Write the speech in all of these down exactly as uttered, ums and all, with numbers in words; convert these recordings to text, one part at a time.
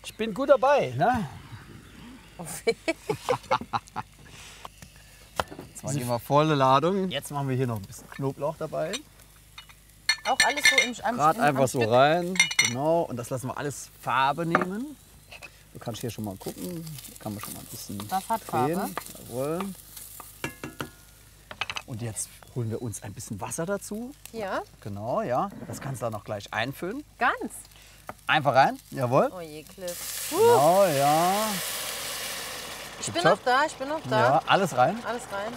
Ich bin gut dabei. Ne? Jetzt machen wir volle Ladung. Jetzt machen wir hier noch ein bisschen Knoblauch dabei. Auch alles so im, am, Gerade im, einfach am so Stück. rein. Genau. Und das lassen wir alles Farbe nehmen. Du kannst hier schon mal gucken. Da kann man schon mal ein bisschen Das hat Farbe. drehen. Jawohl. Und jetzt holen wir uns ein bisschen Wasser dazu. Ja, Genau, ja. Das kannst du dann noch gleich einfüllen. ganz. Einfach rein. Jawohl. Oh je, Cliff. Genau, ja. Ich bin Top. noch da, ich bin noch da. Ja, alles rein. Alles rein.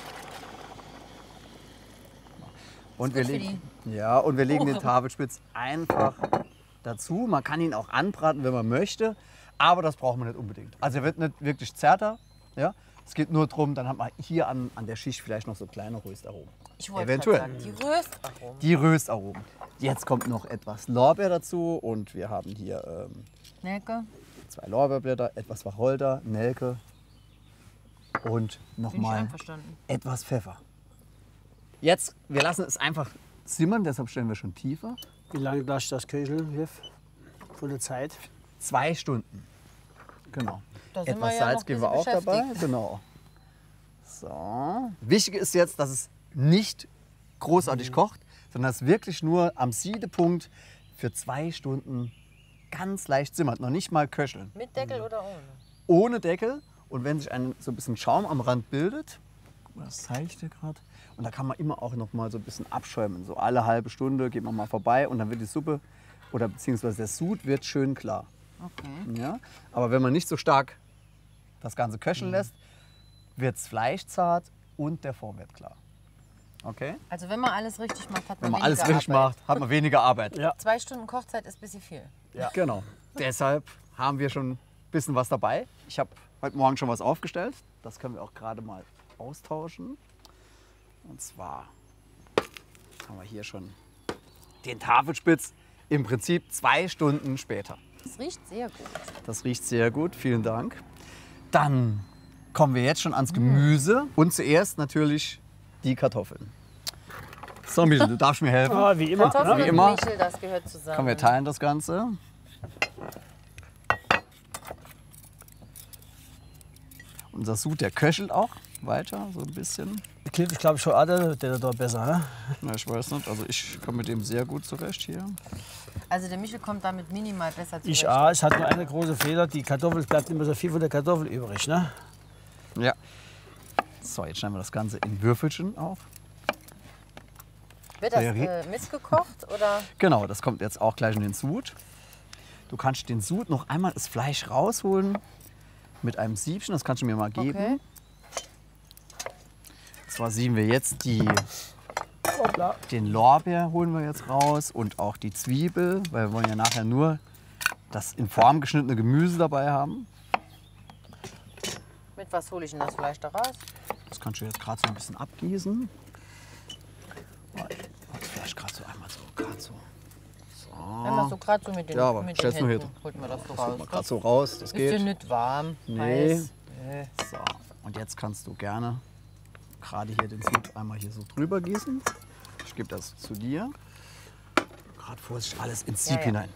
Und wir gut für legen, ja, und wir legen den Tafelspitz einfach dazu. Man kann ihn auch anbraten, wenn man möchte, aber das braucht man nicht unbedingt. Also er wird nicht wirklich zärter. Ja? Es geht nur darum, dann hat man hier an, an der Schicht vielleicht noch so kleine Röstaromen. Ich wollte Eventuell. gerade sagen, die Röstaromen. Die Röstaromen. Jetzt kommt noch etwas Lorbeer dazu und wir haben hier ähm, Nelke. zwei Lorbeerblätter, etwas Wacholder, Nelke und Bin ich nochmal einverstanden. etwas Pfeffer. Jetzt, wir lassen es einfach simmern, deshalb stellen wir schon tiefer. Wie lange darf das köcheln, Cliff? Von der Zeit? Zwei Stunden. Genau. Da sind Etwas wir ja Salz noch geben wir ein auch bisschen dabei. beschäftigt. Genau. So. Wichtig ist jetzt, dass es nicht großartig kocht, sondern dass es wirklich nur am Siedepunkt für zwei Stunden ganz leicht simmert. Noch nicht mal köcheln. Mit Deckel oder ohne? Ohne Deckel. Und wenn sich ein, so ein bisschen Schaum am Rand bildet, das zeige ich dir gerade, und da kann man immer auch noch mal so ein bisschen abschäumen. So alle halbe Stunde geht man mal vorbei und dann wird die Suppe oder beziehungsweise der Sud wird schön klar. Okay. Ja? Aber wenn man nicht so stark das Ganze köcheln lässt, wird das Fleisch zart und der Fond wird klar. Okay? Also wenn man alles richtig macht, hat man Wenn man weniger alles richtig Arbeit. macht, hat man weniger Arbeit. Ja. Zwei Stunden Kochzeit ist ein bisschen viel. Ja. Genau. Deshalb haben wir schon ein bisschen was dabei. Ich habe heute Morgen schon was aufgestellt. Das können wir auch gerade mal austauschen. Und zwar haben wir hier schon den Tafelspitz im Prinzip zwei Stunden später. Das riecht sehr gut. Das riecht sehr gut, vielen Dank. Dann kommen wir jetzt schon ans Gemüse und zuerst natürlich die Kartoffeln. So, Michel, du darfst mir helfen. Ah, wie immer. Kartoffeln Wie und immer. Michel, das gehört zusammen. Komm, wir teilen das Ganze. Unser Sud, der köchelt auch weiter, so ein bisschen. Cliff, ich glaube schon, ah, der, der da besser. Ne? Na, ich weiß nicht, also ich komme mit dem sehr gut zurecht hier. Also der Michel kommt damit minimal besser zurecht. Ich auch. Es hat nur eine große Fehler. Die Kartoffel, es bleibt immer so viel von der Kartoffel übrig. Ne? Ja. So, jetzt schneiden wir das Ganze in Würfelchen auf. Wird das Ja, äh, missgekocht oder? Genau, das kommt jetzt auch gleich in den Sud. Du kannst den Sud noch einmal das Fleisch rausholen mit einem Siebchen, das kannst du mir mal geben. Okay. Und zwar sieben wir jetzt die, Hoppla. den Lorbeer holen wir jetzt raus und auch die Zwiebel, weil wir wollen ja nachher nur das in Form geschnittene Gemüse dabei haben. Mit was hole ich denn das Fleisch da raus? Das kannst du jetzt gerade so ein bisschen abgießen. Das Fleisch gerade so einmal so, gerade so. Wenn man so gerade so mit den, Ja, aber mit den stell's nur Händen hier. holt man das so Das holt raus. man gerade so raus, das Ist dir geht. nicht warm? Nee. Heiß? Nee. So, und jetzt kannst du gerne gerade hier den Sud einmal hier so drüber gießen. Ich gebe das zu dir. Gerade vorsichtig alles ins Sieb Ja, ja. hinein.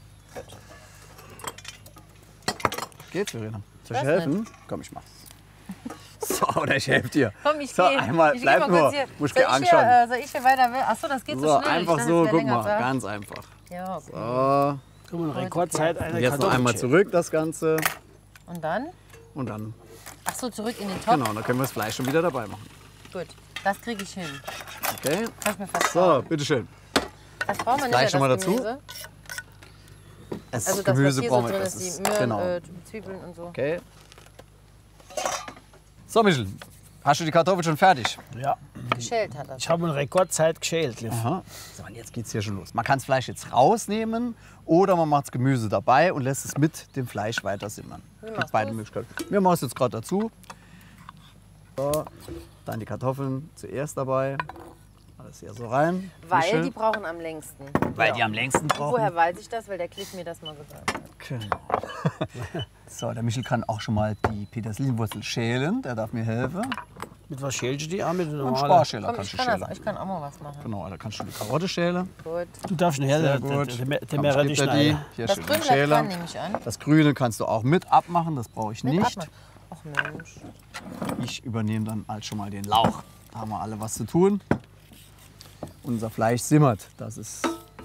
Geht's, Verena? Soll ich Weiß helfen? Komm, ich mach's. So, oder ich helfe dir. Komm, ich so, gehe. einmal, ich bleib geh mal nur. kurz hier. Muss ich soll, dir ich anschauen. hier, äh, soll ich hier weiter? Achso, das geht so, So, schnell. einfach ich so, dachte, es wär guck länger, mal, wa? ganz einfach. Ja, okay. So, Guck mal, in Rekordzeit eine jetzt noch Kartoffel. einmal zurück das Ganze Und dann? und dann, Achso, zurück in den Topf. genau, dann können wir das Fleisch schon wieder dabei machen. Gut, das kriege ich hin. Okay, Kann ich mir fast so, trauen. bitteschön. Das braucht man Fleisch nicht schon mehr, mal das dazu? Gemüse. Das Also das, Gemüse was hier brauchen so wir. drin Das ist, die ist, Möhren, genau. äh, Zwiebeln und so. Okay. So, Michel, hast du die Kartoffel schon fertig? Ja. Geschält hat das. Ich habe in Rekordzeit geschält, Cliff. Aha. So, und jetzt geht's hier schon los. Man kann das Fleisch jetzt rausnehmen oder man macht das Gemüse dabei und lässt es mit dem Fleisch weiter simmern. Wie Mit machst beiden du's? Möglichkeiten. Wir machen es jetzt gerade dazu. So, dann die Kartoffeln zuerst dabei. Alles hier so rein. Weil Mischen. die brauchen am längsten. Weil die am längsten brauchen. Woher weiß ich das? Weil der Cliff mir das mal gesagt hat. Genau. So, der Michel kann auch schon mal die Petersilienwurzel schälen. Der darf mir helfen. Mit was schälst du die an? Mit einer Ein normalen? Sparschäler Komm, kannst ich du kann, schälen. das, ich kann auch mal was machen. Genau, da kannst du die Karotte schälen. Gut. Du darfst nachher Sehr der, der, gut. der, der, der Komm, Meere ich die geb dir schneiden. Hier Das steht Grün ein bleibt Schäler. dran, nehme ich an. Das Grüne kannst du auch mit abmachen, das brauche ich Mit nicht. abmachen. Ach Mensch. Ich übernehme dann halt schon mal den Lauch. Da haben wir alle was zu tun. Unser Fleisch simmert. Das ist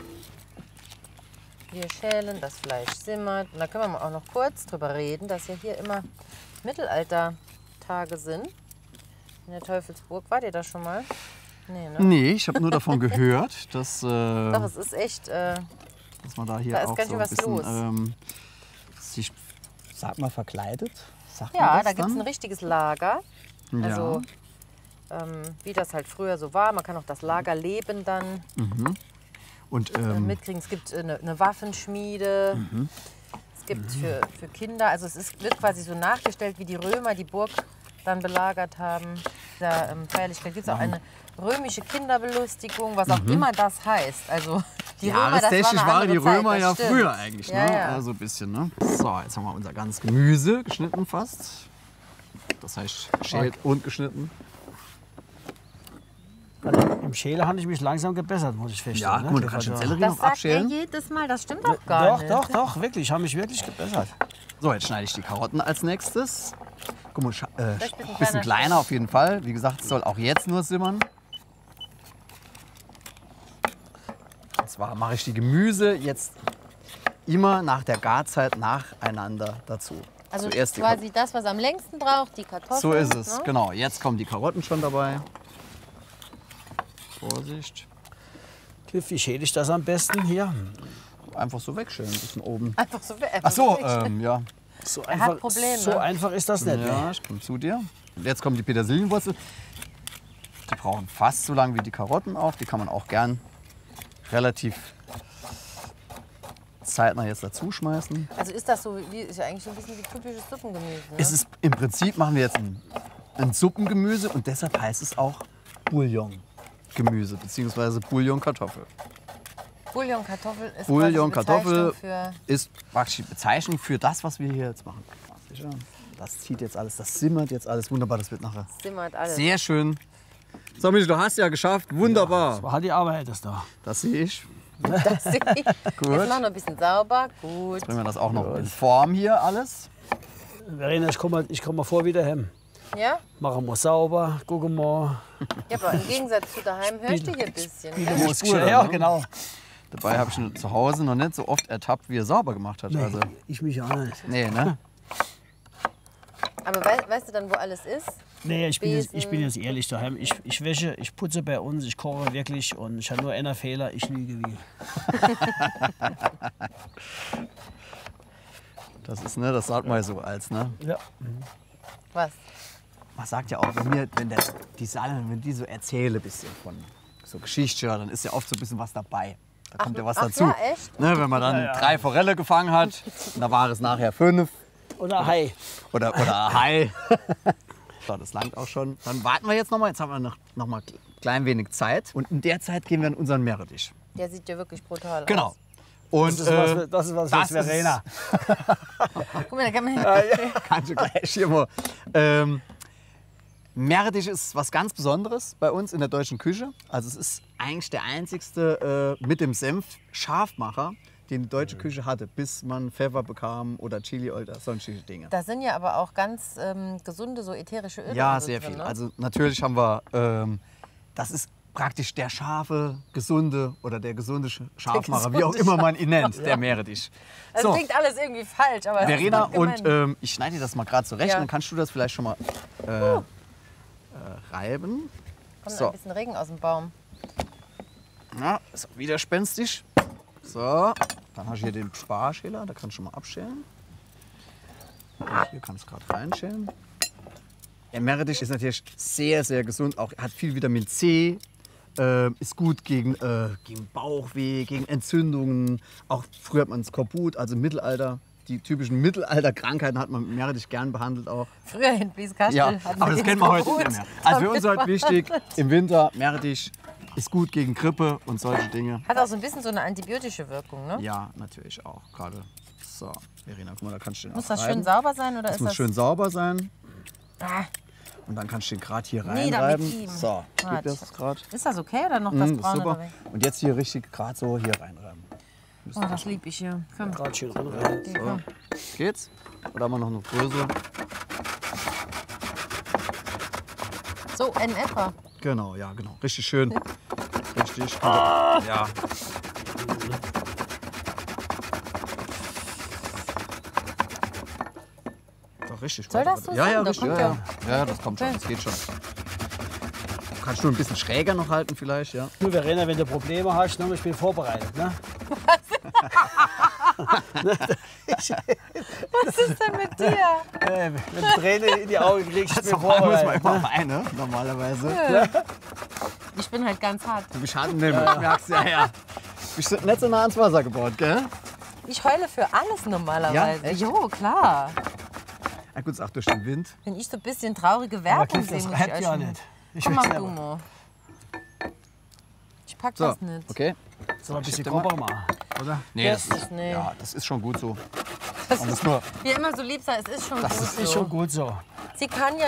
Wir schälen, das Fleisch simmert. Und da können wir mal auch noch kurz drüber reden, dass ja hier immer Mittelaltertage sind. In der Teufelsburg. Wart ihr da schon mal? Nee, ne? Nee, ich habe nur davon gehört, dass, äh, Doch, es ist echt. Äh, dass man da hier Da ist auch ganz so schön ein was bisschen los. ähm, sich, sag mal, verkleidet. Sagt ja, man da das gibt es dann? ein richtiges Lager. Ja. Also, ähm, wie das halt früher so war. Man kann auch das Lagerleben dann Und äh, ähm, mitkriegen. Es gibt äh, eine, eine Waffenschmiede. Es gibt für, für Kinder, also es ist, wird quasi so nachgestellt, wie die Römer die Burg dann belagert haben. Da ähm, Feierlichkeit gibt es auch eine römische Kinderbelustigung, was auch immer das heißt. Also die Römer, das war jahrestechnisch eine waren die andere Zeit, Römer das ja stimmt. früher eigentlich. Ja, Ne? ja. Also ein bisschen. Ne? So, jetzt haben wir unser ganzes Gemüse geschnitten fast. Das heißt geschält und geschnitten. Also, im Schäler habe ich mich langsam gebessert, muss ich Ja, feststellen. guck mal, du ne? kannst den Also- Sellerie Das noch sagt er abschälen. jedes Mal, das stimmt doch gar Doch, nicht. doch, doch, wirklich. Ich habe mich wirklich gebessert. So, jetzt schneide ich die Karotten als nächstes. Guck mal, scha- äh, Vielleicht ein bisschen bisschen kleiner, kleiner auf jeden Fall. Wie gesagt, es soll auch jetzt nur simmern. Und zwar mache ich die Gemüse jetzt immer nach der Garzeit nacheinander dazu. Also Zuerst die quasi das, was am längsten braucht, die Kartoffeln. So ist es, Ne? genau. Jetzt kommen die Karotten schon dabei. Vorsicht. Cliff, wie schäle ich das am besten hier? Einfach so wegschälen, ein bisschen oben. Einfach so. Ach so, ähm, ja. So hat einfach, Probleme. so einfach ist das nicht. Ja, Ne? ich komme zu dir. Und jetzt kommt die Petersilienwurzel. Die brauchen fast so lange wie die Karotten auch. Die kann man auch gern relativ zeitnah jetzt dazu schmeißen. Also ist das so, wie, ist ja eigentlich so ein bisschen wie typisches Suppengemüse. Ne? Es ist, im Prinzip machen wir jetzt ein, ein Suppengemüse und deshalb heißt es auch Bouillongemüse bzw. Bouillonkartoffel. Bouillon-Kartoffel ist Bouillon-Kartoffel quasi die Bezeichnung für ist praktisch die Bezeichnung für das, was wir hier jetzt machen. Sicher. Das zieht jetzt alles, das simmert jetzt alles wunderbar. Das wird nachher simmert alles. sehr schön. So, Michi, du hast ja geschafft. Wunderbar. Das war halt die Arbeit, das da. Das sehe ich. Das sehe ich. Jetzt Gut. machen wir noch ein bisschen sauber. Gut. Bringen wir das auch noch in Form hier alles. Verena, ich komme mal, ich komm mal vor wieder heim. Ja? Machen wir sauber, gucken mal. Ja, aber im Gegensatz zu daheim hörst du hier ein bisschen. Wieder Ne? wo es Spur geschehen- da, Ja, ne? genau. Dabei habe ich ihn zu Hause noch nicht so oft ertappt, wie er sauber gemacht hat. Also, Nee, ich mich auch nicht. nee, ne? Aber wei weißt du dann, wo alles ist? Nee, ich bin, jetzt, ich Besen. bin jetzt ehrlich daheim. Ich, ich wäsche, ich putze bei uns, ich koche wirklich und ich habe nur einen Fehler, ich lüge wie. Das ist, ne, das sagt man so als, ne? Ja. Was? Man sagt ja auch, wenn, mir, wenn der, die Salmen, wenn die so erzähle bisschen von so Geschichte, dann ist ja oft so ein bisschen was dabei. Da kommt ja was ach dazu. ja, echt? Ne, wenn man dann drei Forelle gefangen hat, und da war es nachher fünf Oder Hai. oder, oder ein Hai. So, das langt auch schon. Dann warten wir jetzt noch mal. Jetzt haben wir noch, noch mal ein klein wenig Zeit. Und in der Zeit gehen wir in unseren Meerrettich. Der sieht ja wirklich brutal Genau. aus. Und Das ist was, äh, für- das ist was das für Verena. Guck mal, da kann man. kannst du gleich hier mal. Ähm, Meerrettich ist was ganz Besonderes bei uns in der deutschen Küche. Also es ist eigentlich der einzigste äh, mit dem Senf Scharfmacher, den die deutsche Küche hatte, bis man Pfeffer bekam oder Chili oder sonstige Dinge. Da sind ja aber auch ganz ähm, gesunde, so ätherische Öle. Ja, und so sehr drin, viel. Ne? Also natürlich haben wir, ähm, das ist praktisch der scharfe, gesunde oder der gesunde Sch- Scharfmacher, wie auch gesunde immer man ihn nennt, der Meerrettich. das So, klingt alles irgendwie falsch, aber. es ist Verena, gut und gemeint. ähm, ich schneide dir das mal gerade zurecht, Ja. dann kannst du das vielleicht schon mal äh, äh, reiben. Kommt so. ein bisschen Regen aus dem Baum. Ja, ist auch widerspenstig. So, dann hast du hier den Sparschäler, da kannst du schon mal abschälen. Und hier kannst du gerade reinschälen. Der Meerrettich ist natürlich sehr, sehr gesund, auch hat viel Vitamin C, äh, ist gut gegen, äh, gegen Bauchweh, gegen Entzündungen. Auch früher hat man Skorbut, also im Mittelalter. Die typischen Mittelalterkrankheiten hat man mit Meerrettich gern behandelt auch. Früher in Blieskastel Ja, hatten aber wir das den kennen wir heute Skorbut. nicht mehr. Also für uns heute wichtig, im Winter Meerrettich ist gut gegen Grippe und solche Dinge. Hat auch so ein bisschen so eine antibiotische Wirkung, ne? Ja, natürlich auch gerade. So, Verena, guck mal, da kannst du den Muss auch das schön reiben. sauber sein oder Das ist muss das? schön sauber sein. Ah, Und dann kannst du den gerade hier Nee, damit reinreiben. ihm. So, Warte. geht das gerade. Ist das okay oder noch das Mm, Braune super. dabei? Und jetzt hier richtig gerade so hier reinreiben. Oh, das lieb ich hier. Komm. Gerade schön ranrein. So. Geht's? Oder haben wir noch eine Größe? So, ein etwa. Genau, ja, genau. Richtig schön. Richtig. Also, ja. Doch, richtig. Soll Warte, das so warte. Ja, sein? ja, Da richtig. kommt Ja, ja- ja. ja, das kommt schon. Okay. Das geht schon. Kannst du ein bisschen schräger noch halten vielleicht, ja? Du, Verena, wenn du Probleme hast, ne, ich bin vorbereitet. Ne? Was ist denn mit dir? Äh, wenn du Tränen in die Augen kriegst, ich bin muss man vorbereitet. immer Ne? auf eine, normalerweise. Ich bin halt ganz hart. Du bist hart im Nehmen, ich merk's, ja, ja. Bist du nicht so nah ans Wasser gebaut, gell? Ich heule für alles normalerweise. Ja, echt? Jo, klar. Ja gut, ist auch durch den Wind. Wenn ich so ein bisschen traurige Aber Werbung Cliff, sehe, das muss ich reibt euch ja schon- nicht. Ich Komm, will's mach du selber. mal. Ich pack So, das nicht. okay. Soll ein bisschen Schieb dir mal. grober machen, oder? Nee, Das ist- nee. ja, das ist schon gut so. Das Man muss ist, nur wie immer so lieb sein, es ist schon gut ist so. Ist schon gut so. Sie kann ja